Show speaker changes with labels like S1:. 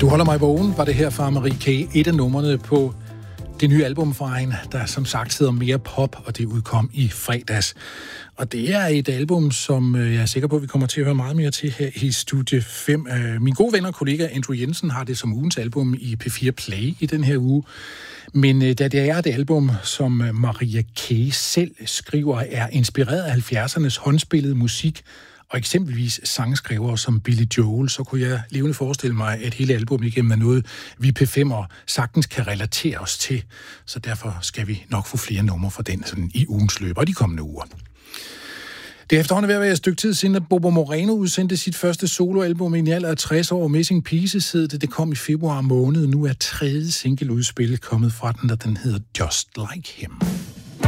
S1: Du holder mig vågen, var det her fra Marie K. Et af numrene på det nye album fra hende, der som sagt hedder Mere Pop, og det udkom i fredags. Og det er et album, som jeg er sikker på, at vi kommer til at høre meget mere til her i Studie 5. Min gode ven og kollega Andrew Jensen har det som ugens album i P4 Play i den her uge. Men da det er et album, som Maria K. selv skriver, er inspireret af 70'ernes håndspillede musik, og eksempelvis sangskrivere som Billy Joel, så kunne jeg levende forestille mig, at hele albumet igennem er noget, vi P5'ere sagtens kan relatere os til. Så derfor skal vi nok få flere numre fra den sådan i ugens løb og de kommende uger. Det er efterhånden ved at være et stykke tid siden, at Bobo Moreno udsendte sit første soloalbum i en alder af 60 år. Missing Pieces hed det. Det kom i februar måned. Nu er tredje singleudspil kommet fra den, og den hedder Just Like Him.